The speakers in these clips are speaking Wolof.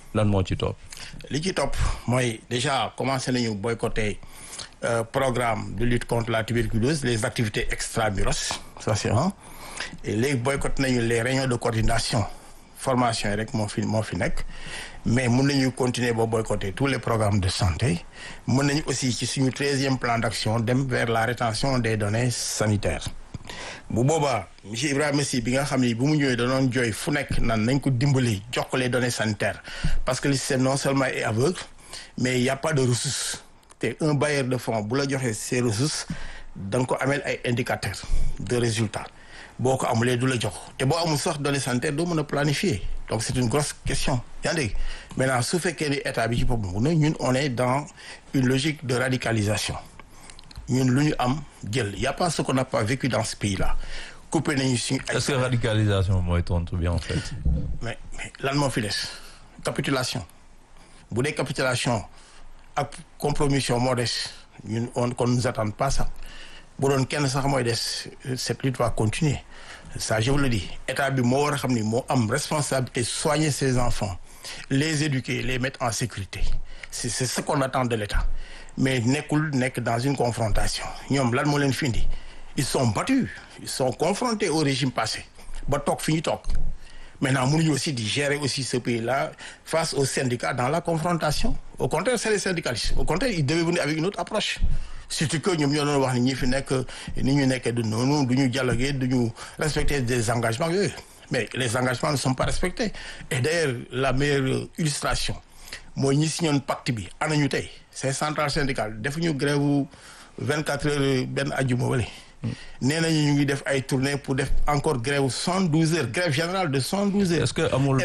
lan moo ci topp. li ci topp mooy déjà commencé nañu boycotter programme de lutte contre la tuberculose les activités extramuros ça c'est un et léegi boycotté nañu les réunions de coordination formation yi rek moo fi nekk mais mun nañu continuer ba boycotter tous les programmes de santé mun nañu aussi ci suñu 13e plan d'action dem vers la rétention des données sanitaires bu boobaa monsieur Ibrahima Sy bi nga xam ne bu mu ñëwee danoon jooy fu nekk nan nañ ko dimbali jox ko les données sanitaires parce que le système non seulement est aveugle mais il y a pas de ressources te un bailleur de fonds bu la joxee ces ressources da nga ko ameel ay indicateurs de résultats boo ko amulee du la jox te boo amul sax données sanitaires doo mën a planifier donc c'est une grosse question yaa ngi dégg maintenant su fekkee ni état bi ci boppam mu ne ñun on est dans une logique de radicalisation ñun lu ñu am jël y a pas ce qu'on n'a pas vécu dans ce pays-là coupé nañu suñu. est-ce que radicalisation mooy tontu bi en fait. mais lan moo fi des capitulation bu dee capitulation ak compromission moo des ñun qu'on nous attend pas ça bu doon kenn sax mooy des cette lutte va continuer ça je vous le dis état bi moo war a xam ni moo am responsabilité soigner ses enfants les éduquer les mettre en sécurité c'est ce qu'on attend de l'état mais nekk dans une confrontation ñoom lan moo leen fi indi ils sont battus ils sont confrontés au régime passé ba toog fi ñu toog maintenant mënuñu aussi di gérer aussi ce pays-là face aux syndicats dans la confrontation au contraire c'est les syndicalistes au contraire ils devaient venir avec une autre approche surtout que ñoom ñoo doon wax ni ñi fi nekk ni ñu nekkee du noonu du ñu dialoguer du ñu respecter des engagements yooyu mais les engagements ne sont pas respectés et d'ailleurs la meilleure illustration mooy ñi signoon pacte bi ana ñu tey ces centrales syndicales defuñu grève 24 heures benn ajjuma wala nee nañu ñu ngi def ay tournées pour def encore grève 112 heures grève générale de 112 heures. est-ce que amul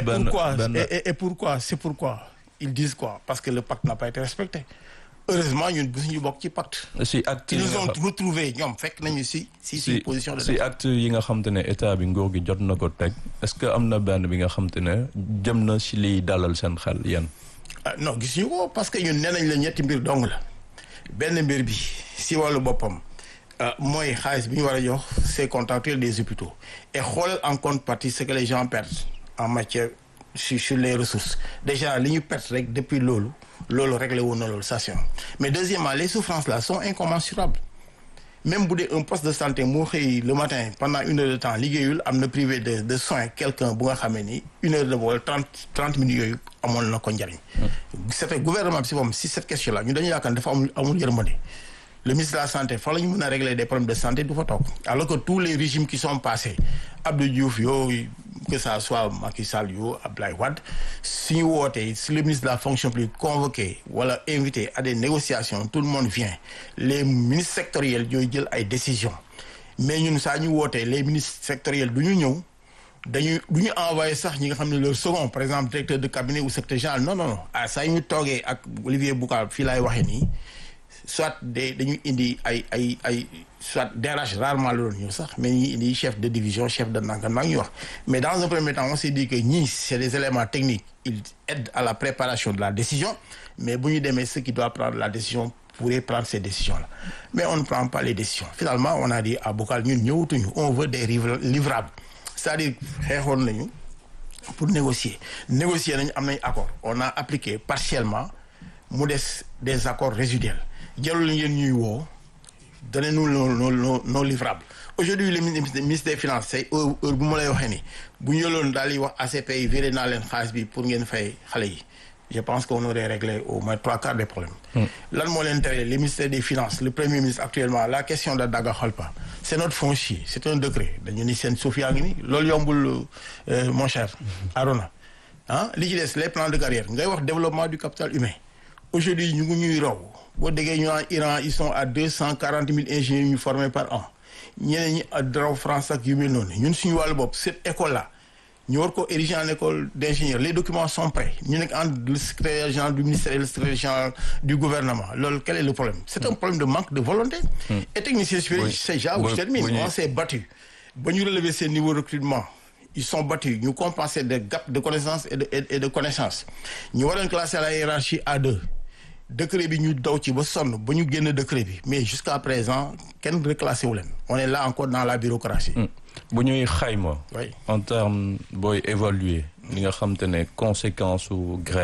et pourquoi c'est pourquoi ils disent quoi parce que le pacte n'a pas été respecté heureusement ñun gisuñu bokk ci pacte. si acte ils nous ont retrouvé ñoom fekk nañu si position de. si acte yi nga xam te ne état bi nguur gi jot na ko teg est-ce que am na benn bi nga xam te ne jëm na si liy dalal seen xel yéen. non gisuñu ko parce que ñun nee nañ la ñetti mbir dong la benn mbir bi si wàllu boppam. mooy xaalis bi ñu war a jox ces contractuels des hôpitaux et xoolal en contrepartie ce que les gens perdent en matière sur les ressources déjà li ñu perte rek depuis loolu réglé woon na loolu ça c'est mais deuxièmement les souffrances là sont incommensurables même bu dee un poste de santé moo xëy le matin pendant 1 heure de temps liggéeyul am na privé de soins quelqu'un bu nga xamee ni 1 heure de vol 30 minutes yooyu amoon na ko njariñ c'était gouvernement bi si moom si cette question là ñu dañu yaakaar dafa amul yërmande le ministre de la santé fa la ñu mën a régler des problèmes de santé du fa toog alors que tous les régimes qui sont passés Abdou Diouf yooyu que ça soit Macky Sall yoo Abdoulaye Wade suñu wootee si le ministre de la fonction publique convoqué wala invité à des négociations tout le monde vient les ministres sectoriels ñooy jël ay décisions mais ñun saa ñu wootee les ministres sectoriels du ñu ñëw du ñu envoyé sax ñi nga xam ne leur second par exemple directeur de cabinet ou secrétaire général non ah saa ñu toogee ak Olivier Boucal fii laay waxee nii soit dañuy indi ay soit DRH rarement la doon ñëw sax mais ñuy indi chef de division chef de nangam maa ngi wax mais dans un premier temps on s'est dit que ñii c'est des éléments techniques ils aident à la préparation de la décision mais bu ñu demee ceux qui doivent prendre la décision pourraient prendre ces décisions-là mais on ne prend pas les décisions finalement on a dit à Boucal ñun ñëwatuñu on veut des livrables c'est-à-dire xeexoon nañu pour négocier nañu am nañ accord on a appliqué partiellement mu des accords résiduels jarul ngeen ñuy woo donnez-nous nos livrables aujourd'hui le ministre des finances c'est heure bu ma lay waxee ni bu ñu yoloon daal di wax ACP yi viré naa leen xaalis bi pour ngeen fay xale yi je pense qu'on aurait réglé au moins 3/4 des problèmes lan moo leen tere le ministère des finances le premier ministre actuellement la question de Daga Kholpa c'est notre foncier c'est un décret dañu ni seen suuf yaa ngi ni loolu yombul mon cher Arona li ci des les plans de carrière ngay wax développement du capital humain aujourd'hui ñu ngi ñuy raw boo déggee ñu naan Iran ils sont à 240 000 ingénieurs ñu formés par an ñeneen ñi raw France ak yu mel noonu ñun suñu wàllu bopp cette école là ñu war ko ériger en école d'ingénieur les documents sont prêts ñu nekk entre le secrétaire général du ministère et le secrétaire général du gouvernement loolu quel est le problème c'est un problème de manque de volonté et technicien supérieur c'est déjà où je termine on s'est battu ba ñu relever seen niveau de recrutement ils sont battus ñu compenser des gaps de connaissances et de connaissances ñu waroon classer la hiérarchie A2 décret bi ñu daw ci ba sonn ba ñu génn décret bi mais jusqu'à présent kenn reclassé wu leen on est là encore dans la bureaucratie. bu ñuy xayma. oui en termes booy évaluer li nga xam te ne conséquence su grève